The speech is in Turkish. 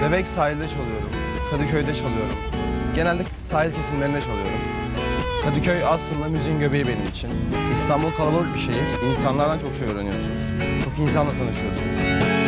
Bebek sahilde çalıyorum, Kadıköy'de çalıyorum. Genelde sahil kesimlerinde çalıyorum. Kadıköy aslında müziğin göbeği benim için. İstanbul kalabalık bir şehir. İnsanlardan çok şey öğreniyorsun. Çok insanla tanışıyorsun.